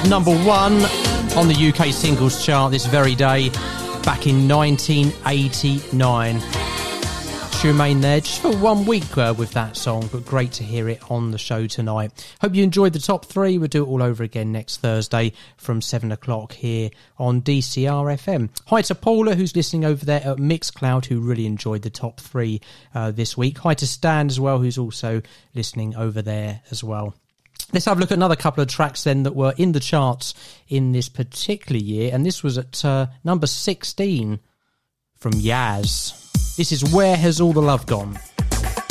at number 1 on the UK singles chart this very day, back in 1989. She remained there just for 1 week with that song, but great to hear it on the show tonight. Hope you enjoyed the top 3. We'll do it all over again next Thursday from 7 o'clock here on DCR FM. Hi to Paula, who's listening over there at Mixcloud, who really enjoyed the top 3 this week. Hi to Stan as well, who's also listening over there as well. Let's have a look at another couple of tracks then that were in the charts in this particular year, and this was at number 16 from Yaz. This is Where Has All the Love Gone?